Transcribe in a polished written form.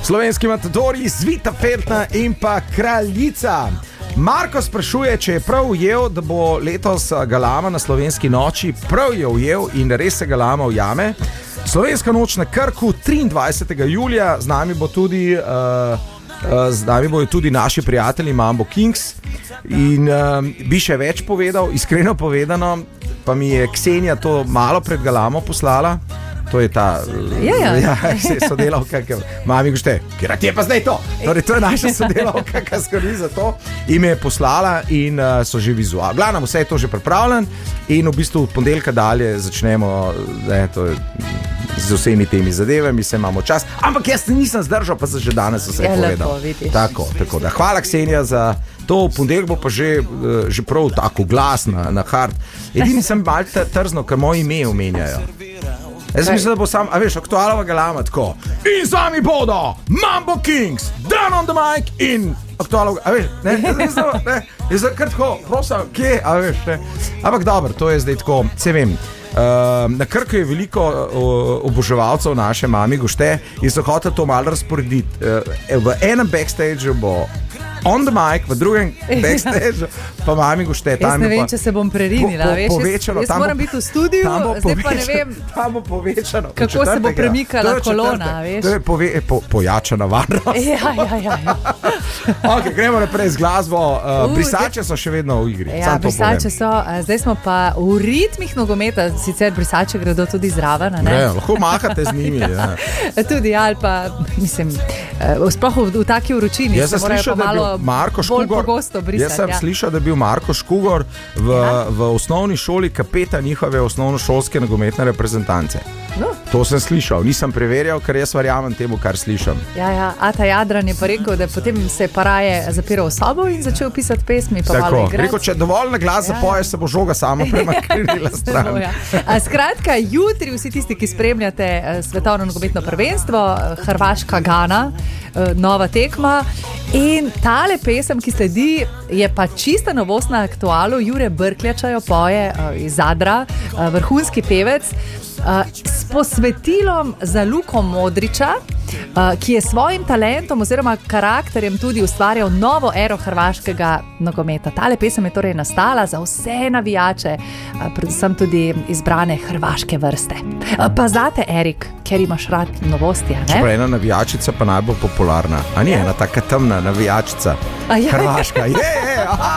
slovenski matadori, Zvita Feltna in pa Kraljica. Marko sprašuje, če je prav ujel, da bo letos galama na slovenski noči. Prav je ujel in res se galama ujame. Slovenska noč na Krku 23. julija, z nami bojo tudi naši prijatelji Mambo Kings in bi še več povedal, iskreno povedano, pa mi je Ksenija to malo pred galamo poslala. To je ta sodelavka, ki mami gošte, kjer je pa zdaj to? Torej, to je naša sodelavka, ki skrbi za to in me je poslala in so že vizualno. Glavno, vse je to že pripravljen in v bistvu od ponedeljka dalje začnemo z vsemi temi zadevami, se imamo čas. Ampak jaz nisem zdržal, pa sem že danes vse povedal. Tako da. Hvala, Ksenija, za to. Ponedeljek bo pa že prav tako glas na hard. Edini sem malce trzno, ker moje ime omenjajo. Jaz mislim, da bo sam, aktualova galama tako. In z vami bodo Mambo Kings, Dan on the mic in aktualova, jaz kar tako, prosim, kje, ampak dobro, to je zdaj tako, se vem. Na Krku je veliko oboževalcev naše mami gošte in so hoteli to malo razporediti. V enem backstage bo on the mic, v drugem backstage pa mami gošte. Jaz ne vem, če se bom prerinila, povečano, jaz moram biti v studiu, zdaj pa ne vem, kako se bo premikala kolona, veš. To je pojačana varnost. Ja. Ok, gremo naprej z glasbo. Brisače so še vedno v igri. Ja, brisače so, zdaj smo pa v ritmih nogometa, sicer brisače gredo tudi zraven, ne? Lahko mahate z njimi. Tudi, ali pa, mislim, sploh v taki vročini se morajo pa malo bolj pogosto brisati. Jaz sem slišal, da je bil Marko Škugor v osnovni šoli kapetan njihove osnovnošolske nogometne reprezentance. No. To sem slišal, nisem preverjal, ker jaz verjamem temu, kar slišam. Ja, Ata Jadran je pa rekel, da potem se je pa raje zapiral v sobo in začel pisati pesmi, pa malo igrati. Rekel, če dovolj na glas zapoješ, se bo žoga sama premaknila stran. Skratka, jutri vsi tisti, ki spremljate svetovno nogometno prvenstvo, Hrvaška Gana, nova tekma. In tale pesem, ki sledi, je pa čista novost na aktualu. Jure Brkljača jo poje iz Zadra, vrhunski pevec, s posvetilom za Luko Modrića, ki je svojim talentom oziroma karakterjem tudi ustvarjal novo ero hrvaškega nogometa. Tale pesem je torej nastala za vse navijače, predvsem tudi izbrane hrvaške vrste. Pa zate, Erik, ker imaš rad novosti, ne? Čeprav ena navijačica pa najbolj popularna. A ni ena taka temna navijačica? Hrvaška.